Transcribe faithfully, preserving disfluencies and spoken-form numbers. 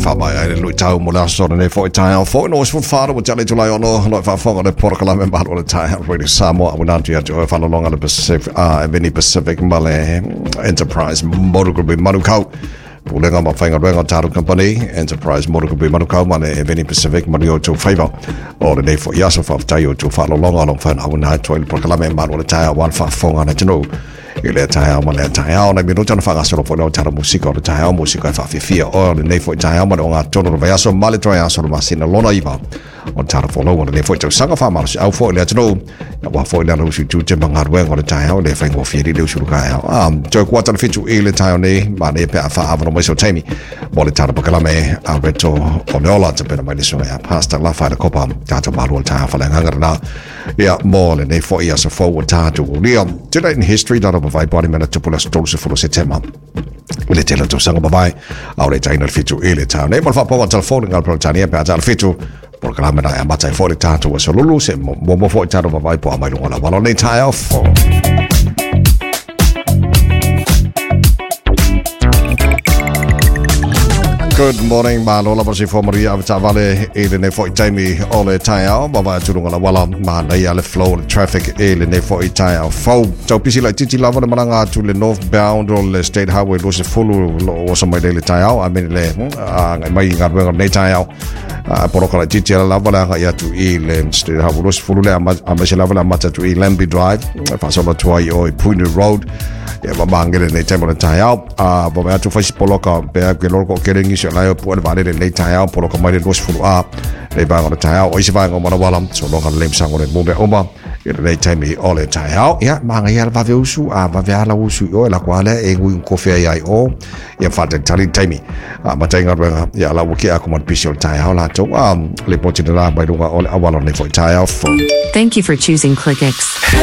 fa mai ai lui tau mo la so ne foi tai fo no so fa do jale to lai ono no fa fo de porkala me ba lo tai really Samoa unanti jo fa longa le Pacific uh Veni Pacific Male Enterprise Motor Group Manukau Pulenga ma fainga renga taru company Enterprise Motor Group Manukau mane Veni Pacific Mario to favor or the day for yaso fa tai to fa longa long fa una to porkala me ba lo tai one fa fo ana tino ile tai ma le tai na mi no tana fa gasolo fo no tara musika o tai musika fa fifia o le nei fo tai ma nga tono va yaso male to yaso ma sina lona iba on tara fo lo le fo to sanga fa ma au fo le tino wa fo le no su tu te bangar we o tai le fa ngo fi le su ka um to kwa tan fitu ile tai ne ma ne pe fa ava no so temi mo le tara bakala me Alberto Onola te pe mai so ya pasta la fa de copa tata ma lo tai fa la nga na ya mo le nei fo yaso fo wa tatu le today in history that vai body mana te pula stolse fo se tema le tela to sanga vai au le taina fitu ile ta ne mal fa po telefone ngal pro tania pe ta fitu por kala mena ya mata fo le tato wa solo se mo mo fo tato vai po mai lo la wala le tai off Good morning, ma lola basi fo Maria avta vale ele ne fo taimi ole taiao baba tulunga la wala ma na ya le flow the traffic ele ne fo taiao fo to pisi la titi lava na maranga to le northbound or le state highway lo se fulu o so mai le taiao a me le a mai nga benga ne taiao a poroka la titi la lava la ya tu ile state highway lo se fulu le a ma se lava la mata tu Lambi Drive fa so la toi o Puini Road ya mabangele ne tempo le taiao a baba tu fa si poloka pe ke loko keringi se la po vale le taiao poloka mai le lo se fulu a le ba ngona taiao o se va ngona wala so lo kan lem sango le mo be oma le taimi ole taiao ya manga ya va ve usu a va ve ala usu o la kwale e ngui kofia ya o ya fa te tari taimi a matenga renga ya la wuki a kuma pisio taiao la to um le pochi la ba runga ole awala le fo taiao. Thank you for choosing ClickX.